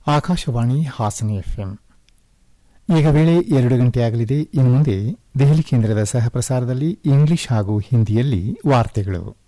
Akashvani Hassan FM. ಈಗ ವೇಳೆ 2 ಗಂಟೆಯಾಗಲಿದೆ. ಇನ್ನು ಮುಂದೆ ದೆಹಲಿ ಕೇಂದ್ರದ ಸಹ ಪ್ರಸಾರದಲ್ಲಿ ಇಂಗ್ಲಿಷ್ ಹಾಗೂ ಹಿಂದಿಯಲ್ಲಿ ವಾರ್ತೆಗಳು.